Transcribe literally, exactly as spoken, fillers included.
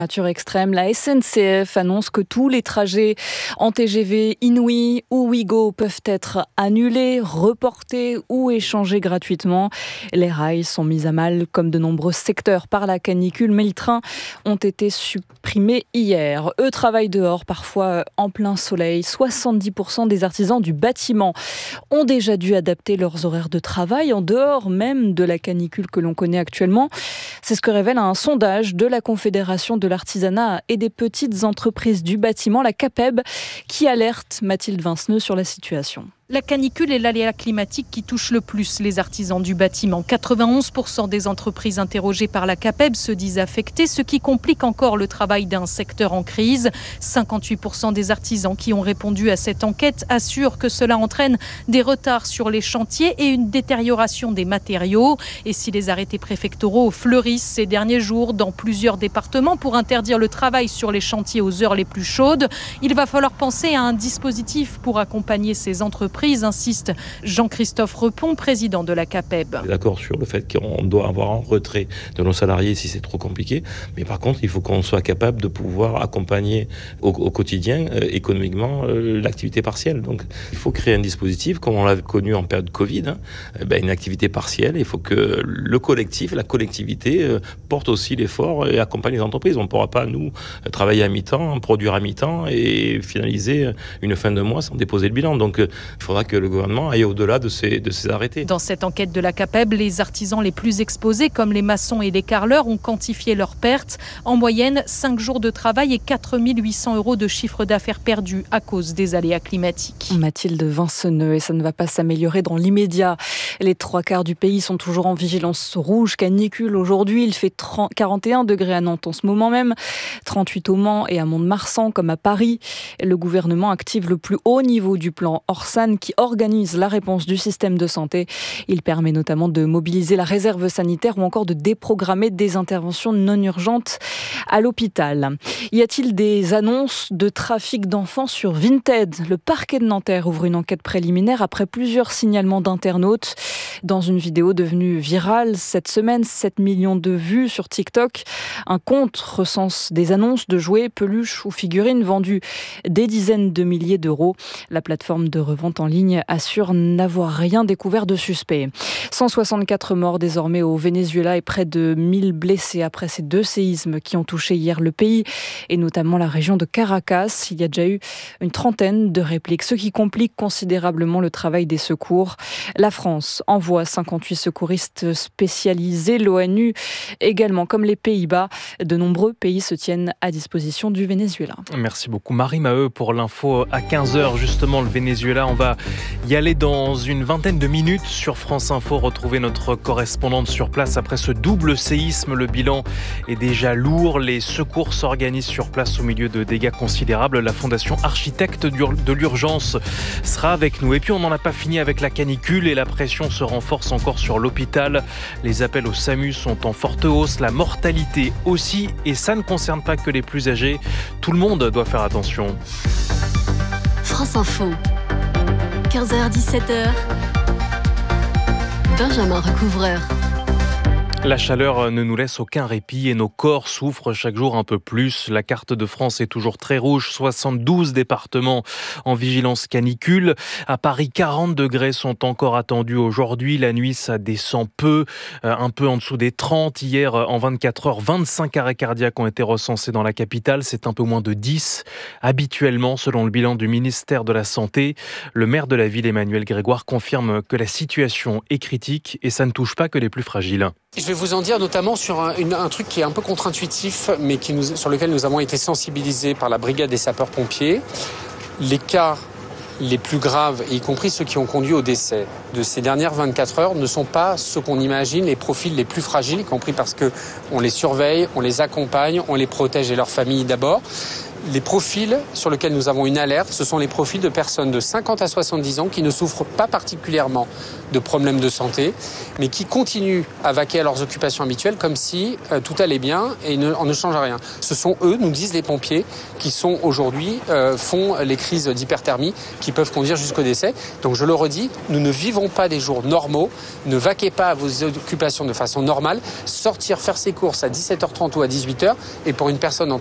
Température extrême, la S N C F annonce que tous les trajets en T G V Inouï ou Ouigo peuvent être annulés, reportés ou échangés gratuitement. Les rails sont mis à mal comme de nombreux secteurs par la canicule, mais les trains ont été supprimés hier. Eux travaillent dehors, parfois en plein soleil. soixante-dix pour cent des artisans du bâtiment ont déjà dû adapter leurs horaires de travail en dehors même de la canicule que l'on connaît actuellement. C'est ce que révèle un sondage de la Confédération de l'artisanat et des petites entreprises du bâtiment, la CAPEB, qui alerte Mathilde Vinceneux sur la situation. La canicule est l'aléa climatique qui touche le plus les artisans du bâtiment. quatre-vingt-onze pour cent des entreprises interrogées par la CAPEB se disent affectées, ce qui complique encore le travail d'un secteur en crise. cinquante-huit pour cent des artisans qui ont répondu à cette enquête assurent que cela entraîne des retards sur les chantiers et une détérioration des matériaux. Et si les arrêtés préfectoraux fleurissent ces derniers jours dans plusieurs départements pour interdire le travail sur les chantiers aux heures les plus chaudes, il va falloir penser à un dispositif pour accompagner ces entreprises, insiste Jean-Christophe Repon, président de la CAPEB. D'accord sur le fait qu'on doit avoir un retrait de nos salariés si c'est trop compliqué, mais par contre il faut qu'on soit capable de pouvoir accompagner au, au quotidien euh, économiquement euh, l'activité partielle. Donc il faut créer un dispositif comme on l'a connu en période Covid, hein, ben, une activité partielle. Il faut que le collectif, la collectivité euh, porte aussi l'effort et accompagne les entreprises. On ne pourra pas nous travailler à mi-temps, produire à mi-temps et finaliser une fin de mois sans déposer le bilan. Donc il faut Il faudra que le gouvernement aille au-delà de ces, de ces arrêtés. Dans cette enquête de la CAPEB, les artisans les plus exposés, comme les maçons et les carreleurs, ont quantifié leurs pertes. En moyenne, cinq jours de travail et quatre mille huit cents euros de chiffre d'affaires perdus à cause des aléas climatiques. Mathilde Vinceneux, et ça ne va pas s'améliorer dans l'immédiat. Les trois quarts du pays sont toujours en vigilance rouge, canicule. Aujourd'hui, il fait trente, quarante et un degrés à Nantes en ce moment même, trente-huit au Mans et à Mont-de-Marsan comme à Paris. Le gouvernement active le plus haut niveau du plan Orsan qui organise la réponse du système de santé. Il permet notamment de mobiliser la réserve sanitaire ou encore de déprogrammer des interventions non urgentes à l'hôpital. Y a-t-il des annonces de trafic d'enfants sur Vinted ? Le parquet de Nanterre ouvre une enquête préliminaire après plusieurs signalements d'internautes. Dans une vidéo devenue virale cette semaine, sept millions de vues sur TikTok, un compte recense des annonces de jouets, peluches ou figurines vendues des dizaines de milliers d'euros. La plateforme de revente en ligne assure n'avoir rien découvert de suspect. cent soixante-quatre morts désormais au Venezuela et près de mille blessés après ces deux séismes qui ont touché hier le pays et notamment la région de Caracas. Il y a déjà eu une trentaine de répliques, ce qui complique considérablement le travail des secours. La France envoie cinquante-huit secouristes spécialisés. L'ONU également, comme les Pays-Bas. De nombreux pays se tiennent à disposition du Venezuela. Merci beaucoup Marie Maheu pour l'info à quinze heures. Justement, le Venezuela, on va y aller dans une vingtaine de minutes sur France Info. Retrouver notre correspondante sur place après ce double séisme. Le bilan est déjà lourd. Les secours s'organisent sur place au milieu de dégâts considérables. La Fondation Architectes de l'Urgence sera avec nous. Et puis on n'en a pas fini avec la canicule et la pression se renforce encore sur l'hôpital. Les appels au SAMU sont en forte hausse. La mortalité aussi. Et ça ne concerne pas que les plus âgés. Tout le monde doit faire attention. France Info. quinze heures dix-sept heures. Benjamin Recouvreur. La chaleur ne nous laisse aucun répit et nos corps souffrent chaque jour un peu plus. La carte de France est toujours très rouge, soixante-douze départements en vigilance canicule. À Paris, quarante degrés sont encore attendus aujourd'hui. La nuit, ça descend peu, un peu en dessous des trente. Hier, en vingt-quatre heures, vingt-cinq arrêts cardiaques ont été recensés dans la capitale. C'est un peu moins de dix habituellement, selon le bilan du ministère de la Santé. Le maire de la ville, Emmanuel Grégoire, confirme que la situation est critique et ça ne touche pas que les plus fragiles. Je vais vous en dire notamment sur un, une, un truc qui est un peu contre-intuitif, mais qui nous, sur lequel nous avons été sensibilisés par la brigade des sapeurs-pompiers. Les cas les plus graves, y compris ceux qui ont conduit au décès de ces dernières vingt-quatre heures, ne sont pas ceux qu'on imagine, les profils les plus fragiles, y compris parce qu'on les surveille, on les accompagne, on les protège et leurs familles d'abord. Les profils sur lesquels nous avons une alerte, ce sont les profils de personnes de cinquante à soixante-dix ans qui ne souffrent pas particulièrement de problèmes de santé, mais qui continuent à vaquer à leurs occupations habituelles comme si euh, tout allait bien et ne, on ne change rien. Ce sont eux, nous disent les pompiers, qui sont aujourd'hui, euh, font les crises d'hyperthermie qui peuvent conduire jusqu'au décès. Donc je le redis, nous ne vivons pas des jours normaux, ne vaquez pas à vos occupations de façon normale, sortir faire ses courses à dix-sept heures trente ou à dix-huit heures, et pour une personne